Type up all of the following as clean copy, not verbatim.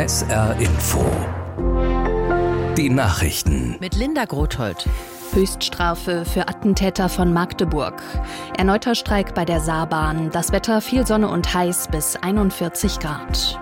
SR Info. Die Nachrichten. Mit Linda Grothold. Höchststrafe für Attentäter von Magdeburg. Erneuter Streik bei der Saarbahn. Das Wetter viel Sonne und heiß bis 41 Grad.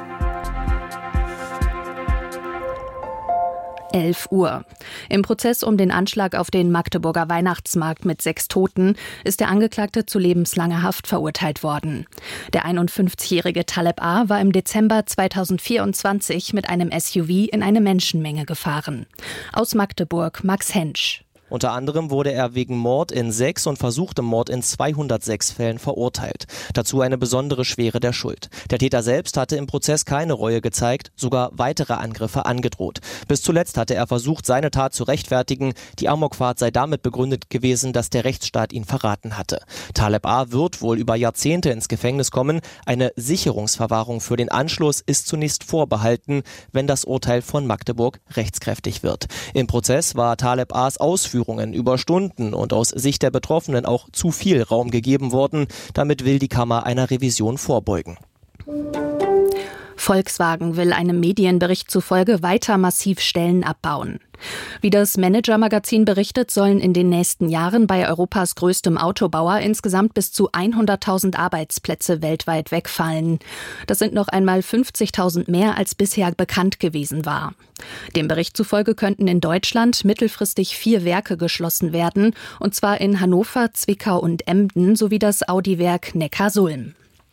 11 Uhr. Im Prozess um den Anschlag auf den Magdeburger Weihnachtsmarkt mit 6 Toten ist der Angeklagte zu lebenslanger Haft verurteilt worden. Der 51-jährige Taleb A. war im Dezember 2024 mit einem SUV in eine Menschenmenge gefahren. Aus Magdeburg, Max Hensch. Unter anderem wurde er wegen Mord in 6 und versuchtem Mord in 206 Fällen verurteilt. Dazu eine besondere Schwere der Schuld. Der Täter selbst hatte im Prozess keine Reue gezeigt, sogar weitere Angriffe angedroht. Bis zuletzt hatte er versucht, seine Tat zu rechtfertigen. Die Amokfahrt sei damit begründet gewesen, dass der Rechtsstaat ihn verraten hatte. Taleb A. wird wohl über Jahrzehnte ins Gefängnis kommen. Eine Sicherungsverwahrung für den Anschluss ist zunächst vorbehalten, wenn das Urteil von Magdeburg rechtskräftig wird. Im Prozess war Taleb A.'s Ausführungen über Stunden und aus Sicht der Betroffenen auch zu viel Raum gegeben worden. Damit will die Kammer einer Revision vorbeugen. Volkswagen will einem Medienbericht zufolge weiter massiv Stellen abbauen. Wie das Manager-Magazin berichtet, sollen in den nächsten Jahren bei Europas größtem Autobauer insgesamt bis zu 100.000 Arbeitsplätze weltweit wegfallen. Das sind noch einmal 50.000 mehr, als bisher bekannt gewesen war. Dem Bericht zufolge könnten in Deutschland mittelfristig 4 Werke geschlossen werden, und zwar in Hannover, Zwickau und Emden sowie das Audi-Werk Neckarsulm.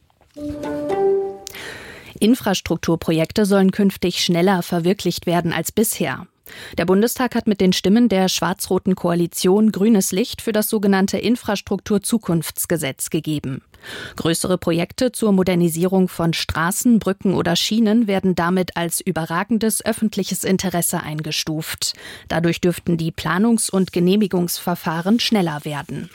Infrastrukturprojekte sollen künftig schneller verwirklicht werden als bisher. Der Bundestag hat mit den Stimmen der schwarz-roten Koalition grünes Licht für das sogenannte Infrastrukturzukunftsgesetz gegeben. Größere Projekte zur Modernisierung von Straßen, Brücken oder Schienen werden damit als überragendes öffentliches Interesse eingestuft. Dadurch dürften die Planungs- und Genehmigungsverfahren schneller werden.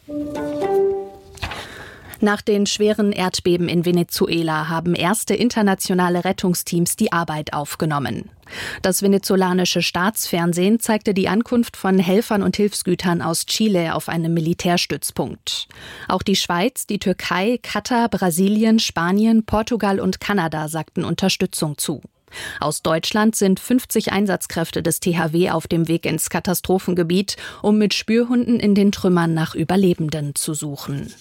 Nach den schweren Erdbeben in Venezuela haben erste internationale Rettungsteams die Arbeit aufgenommen. Das venezolanische Staatsfernsehen zeigte die Ankunft von Helfern und Hilfsgütern aus Chile auf einem Militärstützpunkt. Auch die Schweiz, die Türkei, Katar, Brasilien, Spanien, Portugal und Kanada sagten Unterstützung zu. Aus Deutschland sind 50 Einsatzkräfte des THW auf dem Weg ins Katastrophengebiet, um mit Spürhunden in den Trümmern nach Überlebenden zu suchen.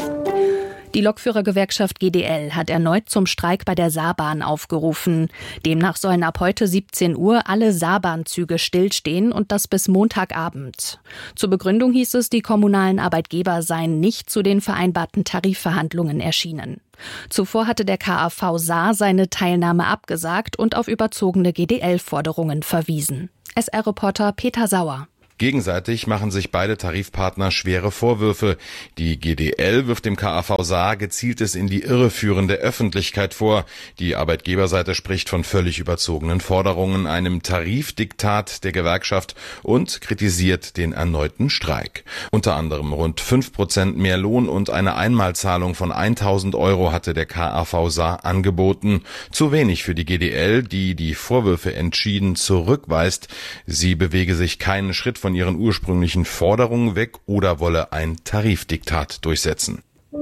Die Lokführergewerkschaft GDL hat erneut zum Streik bei der Saarbahn aufgerufen. Demnach sollen ab heute 17 Uhr alle Saarbahnzüge stillstehen und das bis Montagabend. Zur Begründung hieß es, die kommunalen Arbeitgeber seien nicht zu den vereinbarten Tarifverhandlungen erschienen. Zuvor hatte der KAV Saar seine Teilnahme abgesagt und auf überzogene GDL-Forderungen verwiesen. SR-Reporter Peter Sauer. Gegenseitig machen sich beide Tarifpartner schwere Vorwürfe. Die GDL wirft dem KAV Saar Gezieltes in die Irre führen der Öffentlichkeit vor. Die Arbeitgeberseite spricht von völlig überzogenen Forderungen, einem Tarifdiktat der Gewerkschaft und kritisiert den erneuten Streik. Unter anderem rund 5% mehr Lohn und eine Einmalzahlung von 1.000 Euro hatte der KAV Saar angeboten. Zu wenig für die GDL, die die Vorwürfe entschieden zurückweist. Sie bewege sich keinen Schritt von ihren ursprünglichen Forderungen weg oder wolle ein Tarifdiktat durchsetzen.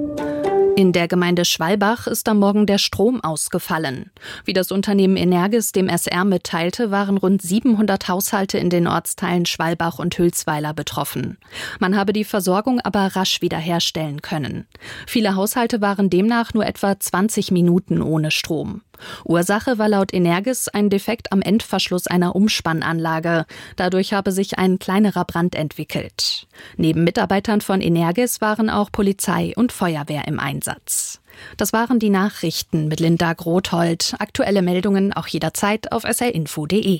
In der Gemeinde Schwalbach ist am Morgen der Strom ausgefallen. Wie das Unternehmen Energis dem SR mitteilte, waren rund 700 Haushalte in den Ortsteilen Schwalbach und Hülsweiler betroffen. Man habe die Versorgung aber rasch wiederherstellen können. Viele Haushalte waren demnach nur etwa 20 Minuten ohne Strom. Ursache war laut Energis ein Defekt am Endverschluss einer Umspannanlage. Dadurch habe sich ein kleinerer Brand entwickelt. Neben Mitarbeitern von Energis waren auch Polizei und Feuerwehr im Einsatz. Das waren die Nachrichten mit Linda Grothold. Aktuelle Meldungen auch jederzeit auf srinfo.de.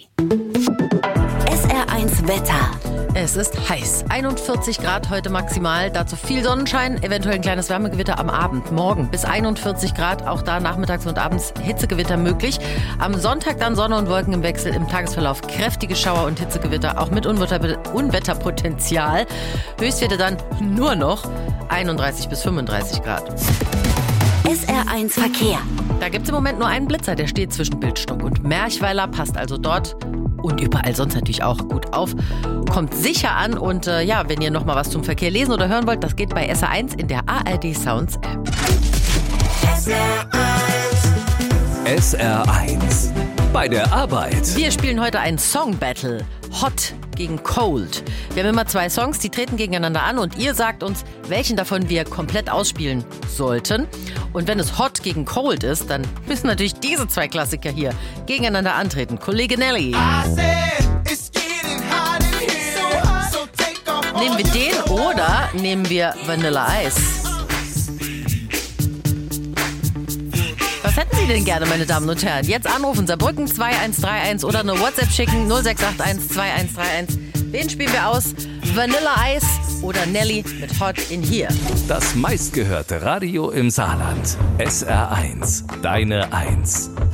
SR1 Wetter. Es ist heiß. 41 Grad heute maximal, dazu viel Sonnenschein, eventuell ein kleines Wärmegewitter am Abend. Morgen bis 41 Grad, auch da nachmittags und abends Hitzegewitter möglich. Am Sonntag dann Sonne und Wolken im Wechsel, im Tagesverlauf kräftige Schauer und Hitzegewitter, auch mit Unwetterpotenzial. Höchstwerte dann nur noch 31 bis 35 Grad. SR1 Verkehr. Da gibt es im Moment nur einen Blitzer, der steht zwischen Bildstock und Merchweiler, passt also dort und überall sonst natürlich auch gut auf. Kommt sicher an und wenn ihr noch mal was zum Verkehr lesen oder hören wollt, das geht bei SR1 in der ARD Sounds App. SR1 bei der Arbeit. Wir spielen heute ein Song-Battle. Hot gegen Cold. Wir haben immer 2 Songs, die treten gegeneinander an und ihr sagt uns, welchen davon wir komplett ausspielen sollten. Und wenn es Hot gegen Cold ist, dann müssen natürlich diese 2 Klassiker hier gegeneinander antreten. Kollege Nelly. Nehmen wir den oder nehmen wir Vanilla Ice? Was hätten Sie denn gerne, meine Damen und Herren? Jetzt anrufen, Saarbrücken 2131 oder eine WhatsApp schicken 0681 2131. Wen spielen wir aus? Vanilla Ice oder Nelly mit Hot in Here? Das meistgehörte Radio im Saarland. SR1, deine 1.